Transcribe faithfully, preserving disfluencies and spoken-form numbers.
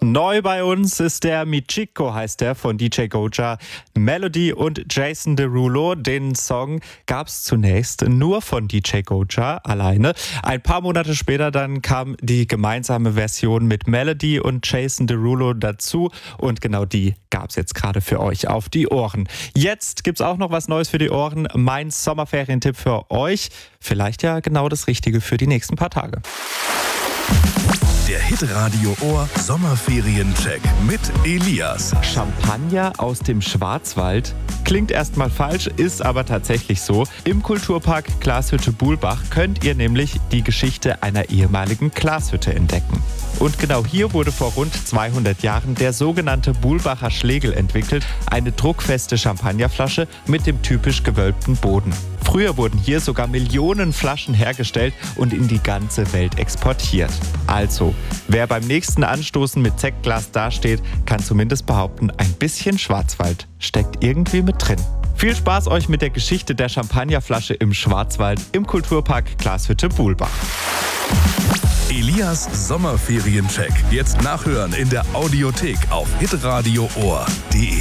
Neu bei uns ist der Michiko, heißt der, von D J Goja, Melody und Jason Derulo. Den Song gab es zunächst nur von D J Goja alleine. Ein paar Monate später dann kam die gemeinsame Version mit Melody und Jason Derulo dazu. Und genau die gab es jetzt gerade für euch auf die Ohren. Jetzt gibt's auch noch was Neues für die Ohren. Mein Sommerferientipp für euch. Vielleicht ja genau das Richtige für die nächsten paar Tage. Der Hitradio Ohr Sommerferiencheck mit Elias. Champagner aus dem Schwarzwald. Klingt erstmal falsch, ist aber tatsächlich so. Im Kulturpark Glashütte Bulbach könnt ihr nämlich die Geschichte einer ehemaligen Glashütte entdecken. Und genau hier wurde vor rund zweihundert Jahren der sogenannte Bulbacher Schlegel entwickelt, eine druckfeste Champagnerflasche mit dem typisch gewölbten Boden. Früher wurden hier sogar Millionen Flaschen hergestellt und in die ganze Welt exportiert. Also, wer beim nächsten Anstoßen mit Sektglas dasteht, kann zumindest behaupten, ein bisschen Schwarzwald steckt irgendwie mit drin. Viel Spaß euch mit der Geschichte der Champagnerflasche im Schwarzwald im Kulturpark Glashütte Bulbach. Elias Sommerferiencheck. Jetzt nachhören in der Audiothek auf hitradio ohr punkt de.